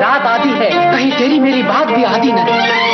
रात आधी है, कहीं तेरी मेरी बात भी आधी न